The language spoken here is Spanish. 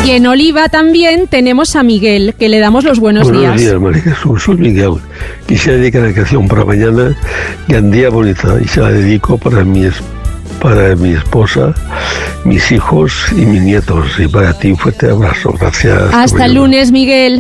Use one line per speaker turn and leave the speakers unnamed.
Y en Oliva también tenemos a Miguel, que le damos los buenos días.
Buenos días, María Jesús. Soy Miguel. Quisiera dedicar la canción para mañana, Gran Día Bonita, y se la dedico para mi esposa, mis hijos y mis nietos. Y para ti, un fuerte abrazo. Gracias.
Hasta el lunes, Miguel.